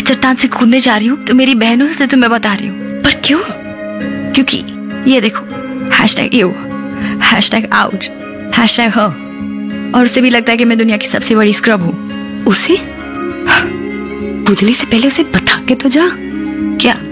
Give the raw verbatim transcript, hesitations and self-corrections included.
चट्टान से कूदने जा रही हूँ तो मेरी बहनों से तुम्हें बता रही हूँ। पर क्यों? क्योंकि ये देखो, hashtag you, hashtag ouch, hashtag हो, और उसे भी लगता है कि मैं दुनिया की सबसे बड़ी स्क्रब हूँ। उसे? कूदने से पहले उसे बता के तो जा। क्या?